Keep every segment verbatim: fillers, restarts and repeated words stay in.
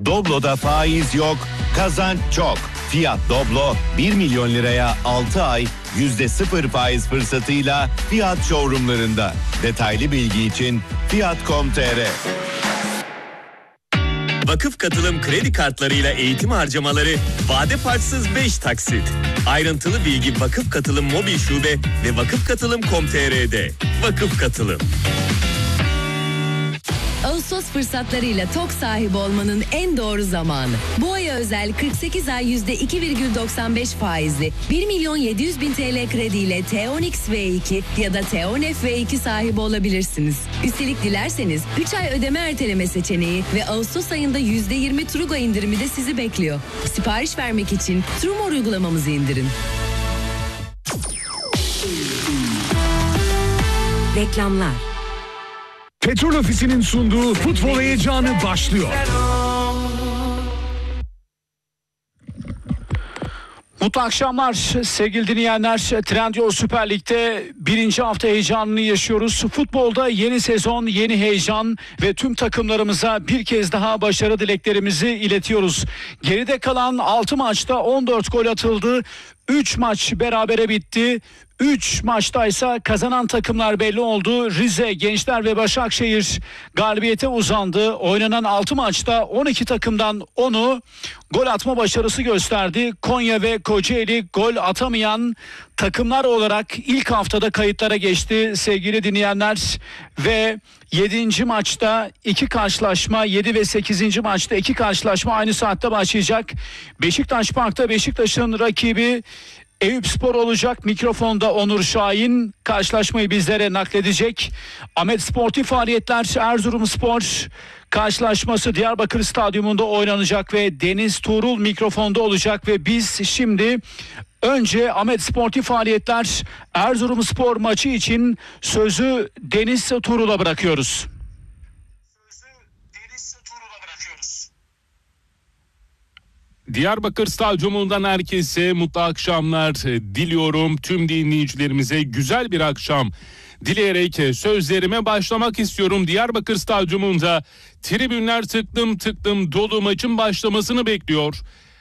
Doblo'da faiz yok, kazanç çok. Fiat Doblo bir milyon liraya altı ay yüzde sıfır faiz fırsatıyla Fiat showroomlarında. Detaylı bilgi için fiyat nokta com nokta tr. Vakıf Katılım kredi kartlarıyla eğitim harcamaları vade farksız beş taksit. Ayrıntılı bilgi Vakıf Katılım mobil şube ve vakıf katılım nokta com nokta tr'de. Vakıf Katılım. Ağustos fırsatlarıyla TOK sahibi olmanın en doğru zamanı. Bu aya özel kırk sekiz ay yüzde iki virgül doksan beş faizli bir milyon yedi yüz bin T L krediyle T on X V iki ya da T on F V iki sahibi olabilirsiniz. Üstelik dilerseniz üç ay ödeme erteleme seçeneği ve Ağustos ayında yüzde yirmi Trugo indirimi de sizi bekliyor. Sipariş vermek için Trumor uygulamamızı indirin. Reklamlar. Petrol Ofisi'nin sunduğu futbol heyecanı başlıyor. Mutlu akşamlar sevgili dinleyenler. Trendyol Süper Lig'de birinci hafta heyecanını yaşıyoruz. Futbolda yeni sezon, yeni heyecan ve tüm takımlarımıza bir kez daha başarı dileklerimizi iletiyoruz. Geride kalan altı maçta on dört gol atıldı. üç maç berabere bitti. üç maçtaysa kazanan takımlar belli oldu. Rize, Gençler ve Başakşehir galibiyete uzandı. Oynanan altı maçta on iki takımdan onu gol atma başarısı gösterdi. Konya ve Kocaeli gol atamayan takımlar olarak ilk haftada kayıtlara geçti sevgili dinleyenler. Ve yedinci maçta iki karşılaşma, yedi ve sekizinci maçta iki karşılaşma aynı saatte başlayacak. Beşiktaş Park'ta Beşiktaş'ın rakibi Eyüpspor olacak. Mikrofonda Onur Şahin karşılaşmayı bizlere nakledecek. Ahmet Sportif Faaliyetler Erzurumspor karşılaşması Diyarbakır Stadyumunda oynanacak ve Deniz Tuğrul mikrofonda olacak ve biz şimdi önce Ahmet Sportif Faaliyetler Erzurumspor maçı için sözü Deniz Tuğrul'a bırakıyoruz. Diyarbakır Stadyumundan herkese mutlu akşamlar diliyorum. Tüm dinleyicilerimize güzel bir akşam dileyerek sözlerime başlamak istiyorum. Diyarbakır Stadyumunda tribünler tıklım tıklım dolu, maçın başlamasını bekliyor.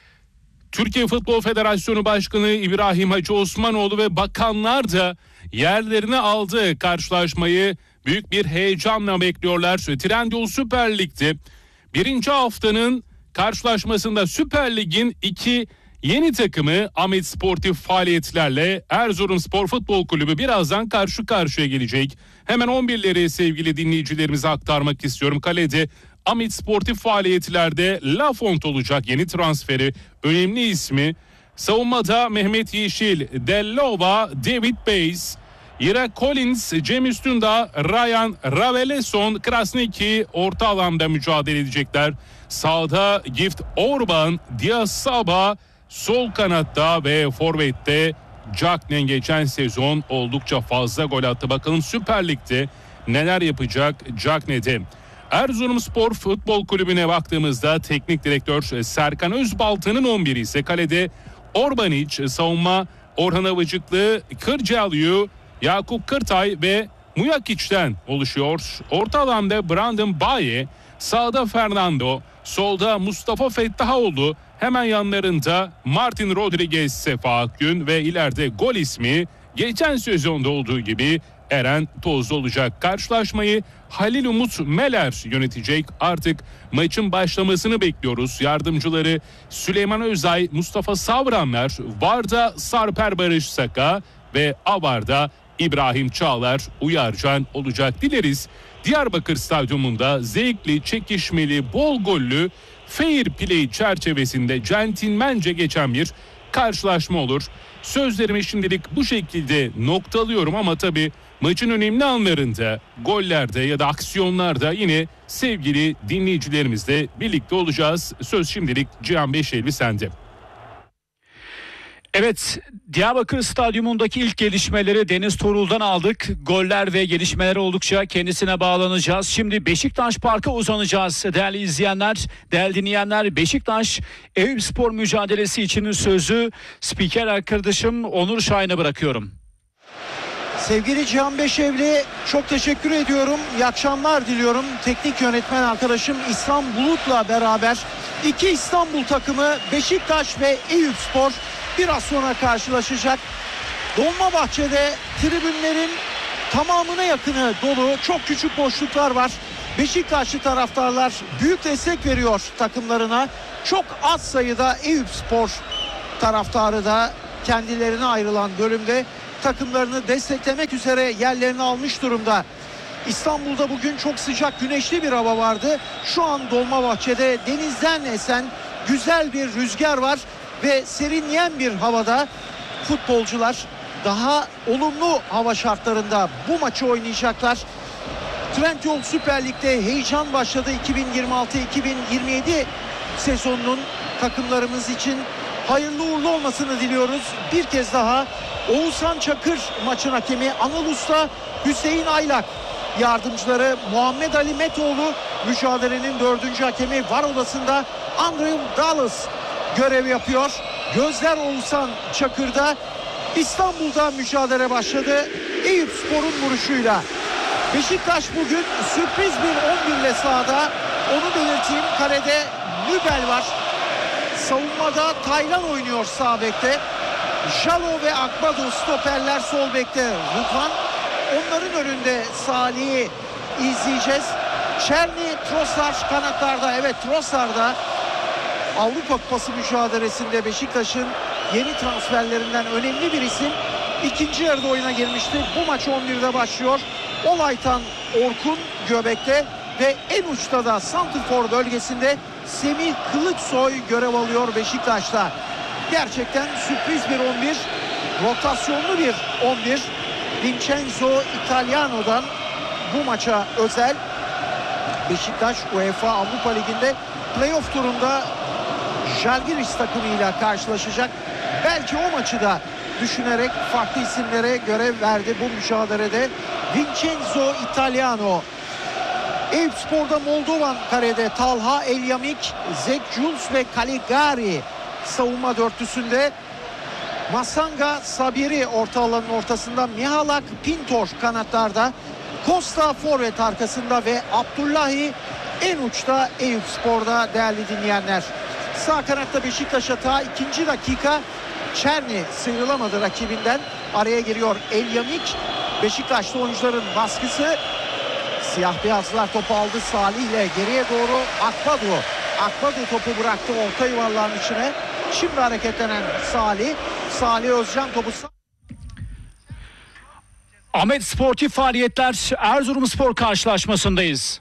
Türkiye Futbol Federasyonu Başkanı İbrahim Hacı Osmanoğlu ve bakanlar da yerlerini aldı. Karşılaşmayı büyük bir heyecanla bekliyorlar. Trendyol Süper Lig'de birinci haftanın karşılaşmasında Süper Lig'in iki yeni takımı Ahmet Sportif Faaliyetlerle Erzurumspor Futbol Kulübü birazdan karşı karşıya gelecek. Hemen on birleri sevgili dinleyicilerimize aktarmak istiyorum. Kalede Ahmet Sportif Faaliyetlerde Lafont olacak, yeni transferi, önemli ismi. Savunmada Mehmet Yeşil, Dellova, David Bays, Ira Collins, Cem Üstündağ, Ryan Raveleson, Krasniki orta alanda mücadele edecekler. Sağda Gift Orban, Diaz Saba, sol kanatta ve forvette Cagney geçen sezon oldukça fazla gol attı. Bakalım Süper Lig'de neler yapacak Cagney'de. Erzurumspor Futbol Kulübü'ne baktığımızda teknik direktör Serkan Özbaltı'nın on biri ise kalede Orbanic, savunma Orhan Avıcıklı, Kırcaaliyu, Yakup Kırtay ve Muyakic'ten oluşuyor. Orta alanda Brandon Baye, sağda Fernando, solda Mustafa Fettahoğlu, hemen yanlarında Martin Rodriguez, Sefa Akgün ve ileride gol ismi geçen sezonda olduğu gibi Eren Tozlu olacak. Karşılaşmayı Halil Umut Meler yönetecek. Artık maçın başlamasını bekliyoruz. Yardımcıları Süleyman Özay, Mustafa Savranlar, Varda Sarper Barış Saka ve Avar'da İbrahim Çağlar, Uyarcan olacak. Dileriz Diyarbakır Stadyumunda zevkli, çekişmeli, bol gollü, fair play çerçevesinde centilmence geçen bir karşılaşma olur. Sözlerimi şimdilik bu şekilde noktalıyorum ama tabii maçın önemli anlarında, gollerde ya da aksiyonlarda yine sevgili dinleyicilerimizle birlikte olacağız. Söz şimdilik Cihan Beşelvi sende. Evet, Diyarbakır Stadyumundaki ilk gelişmeleri Deniz Tuğrul'dan aldık. Goller ve gelişmeler oldukça kendisine bağlanacağız. Şimdi Beşiktaş Park'a uzanacağız değerli izleyenler, değerli dinleyenler. Beşiktaş Eyüpspor mücadelesi için sözü spiker arkadaşım Onur Şahin'e bırakıyorum. Sevgili Cihan Beşevli, çok teşekkür ediyorum. İyi akşamlar diliyorum. Teknik yönetmen arkadaşım İslam Bulut'la beraber İki İstanbul takımı Beşiktaş ve Eyüpspor biraz sonra karşılaşacak. Dolmabahçe'de tribünlerin tamamına yakını dolu, çok küçük boşluklar var. Beşiktaşlı taraftarlar büyük destek veriyor takımlarına. Çok az sayıda Eyüpspor taraftarı da kendilerine ayrılan bölümde takımlarını desteklemek üzere yerlerini almış durumda. İstanbul'da bugün çok sıcak, güneşli bir hava vardı. Şu an Dolmabahçe'de denizden esen güzel bir rüzgar var ve serinleyen bir havada futbolcular daha olumlu hava şartlarında bu maçı oynayacaklar. Trendyol Süper Lig'de heyecan başladı. iki bin yirmi altı iki bin yirmi yedi sezonunun takımlarımız için hayırlı uğurlu olmasını diliyoruz. Bir kez daha Oğuzhan Çakır maçın hakemi, Anıl Usta, Hüseyin Aylak yardımcıları, Muhammed Ali Metoğlu mücadelenin dördüncü hakemi, var odasında Andrew Dallas görev yapıyor. Gözler Oğuzhan Çakır'da. İstanbul'da mücadele başladı Eyüpspor'un vuruşuyla. Beşiktaş bugün sürpriz bir on bir ile sahada. Onu belirteyim, kalede Nübel var. Savunmada Taylan oynuyor sağ bekte. Jalo ve Akbado stoperler sol bekte. Rıdvan, onların önünde Salih'i izleyeceğiz. Çerni, Trossard kanatlarda. Evet, Trossard da Avrupa Kupası mücadelesinde Beşiktaş'ın yeni transferlerinden önemli bir isim. İkinci yarıda oyuna girmişti. Bu maç on birde başlıyor. Olaytan Orkun göbekte ve en uçta da santrfor bölgesinde Semih Kılıçsoy görev alıyor Beşiktaş'ta. Gerçekten sürpriz bir on bir, rotasyonlu bir on bir. Vincenzo Italiano'dan bu maça özel. Beşiktaş UEFA Avrupa Ligi'nde playoff turunda Žalgiris takımıyla karşılaşacak. Belki o maçı da düşünerek farklı isimlere görev verdi bu mücadelede Vincenzo Italiano. Eyüpspor'da Moldovan karede Talha Elyamik, Zek Jules ve Caligari savunma dörtlüsünde. Masanga Sabiri orta alanın ortasında, Mihalak Pintor kanatlarda, Costa forvet arkasında ve Abdullahi en uçta Eyüpspor'da değerli dinleyenler. Sağ kanatta Beşiktaş hata, ikinci dakika Çerni sıyrılamadı rakibinden, araya giriyor Elyamik. Beşiktaşlı oyuncuların baskısı, siyah beyazlar topu aldı Salih ile geriye doğru Akbado. Akbado topu bıraktı orta yuvarlağın içine. Şimdi hareketlenen Salih. Salih Özcan topu sağ... Ahmet, sportif faaliyetler, Erzurumspor karşılaşmasındayız.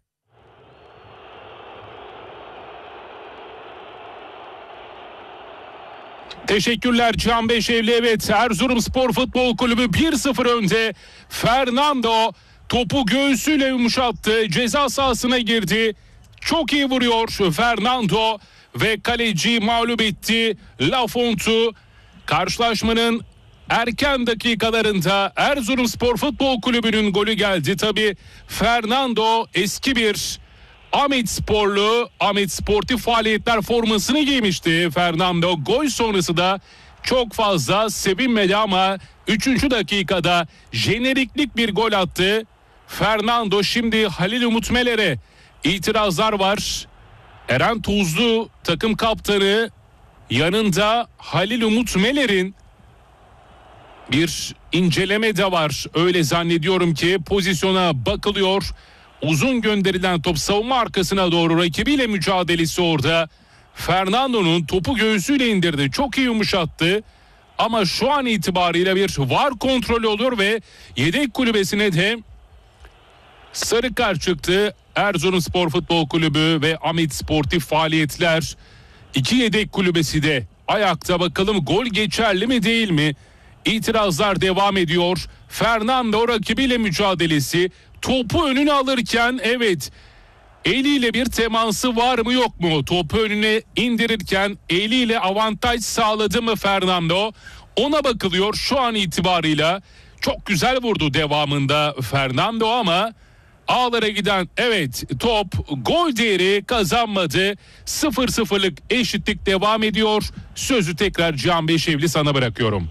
Teşekkürler Can Beşevli. Evet, Erzurumspor Futbol Kulübü bir sıfır önde. Fernando topu göğsüyle yumuşattı. Ceza sahasına girdi. Çok iyi vuruyor Fernando ve kaleci mağlup etti Lafont'u. Karşılaşmanın erken dakikalarında Erzurumspor Futbol Kulübü'nün golü geldi. Tabii Fernando eski bir Ahmet Sporlu, Ahmet Sportif Faaliyetler formasını giymişti Fernando. Gol sonrası da çok fazla sevinmedi ama üçüncü dakikada jeneriklik bir gol attı Fernando. Şimdi Halil Umut Meler'e itirazlar var. Eren Tuzlu takım kaptanı, yanında Halil Umut Meler'in bir inceleme de var. Öyle zannediyorum ki pozisyona bakılıyor. Uzun gönderilen top savunma arkasına doğru, rakibiyle mücadelesi orada. Fernando'nun topu göğsüyle indirdi. Çok iyi yumuşattı. Ama şu an itibariyle bir var kontrolü oluyor ve yedek kulübesine de sarı kart çıktı. Erzurumspor Futbol Kulübü ve Ahmet Sportif Faaliyetler iki yedek kulübesi de ayakta. Bakalım gol geçerli mi değil mi? İtirazlar devam ediyor. Fernando rakibiyle mücadelesi, topu önüne alırken evet eliyle bir teması var mı yok mu? Topu önüne indirirken eliyle avantaj sağladı mı Fernando? Ona bakılıyor şu an itibarıyla. Çok güzel vurdu devamında Fernando ama ağlara giden evet top gol değeri kazanmadı. sıfır sıfırlık eşitlik devam ediyor. Sözü tekrar Can Beşevli sana bırakıyorum.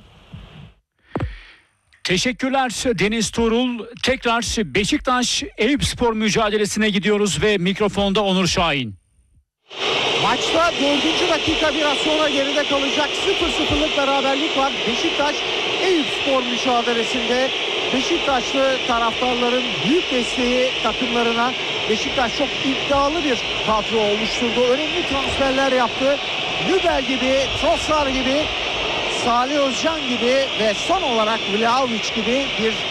Teşekkürler Deniz Tuğrul. Tekrar Beşiktaş Eyüpspor mücadelesine gidiyoruz ve mikrofonda Onur Şahin. Maçta dördüncü dakika biraz sonra geride kalacak. sıfır sıfırlık beraberlik var. Beşiktaş Eyüpspor mücadelesinde. Beşiktaşlı taraftarların büyük desteği takımlarına. Beşiktaş çok iddialı bir kadro oluşturdu. Önemli transferler yaptı. Nübel gibi, Trossard gibi, Salih Özcan gibi ve son olarak Vlahovic gibi bir